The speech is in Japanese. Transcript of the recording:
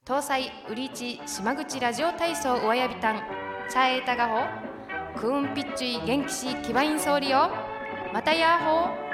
搭載ウリチ島口ラジオ体操上やびたんチャエータガホクーンピッチュイ元気しキバインソーリオまたやーほー。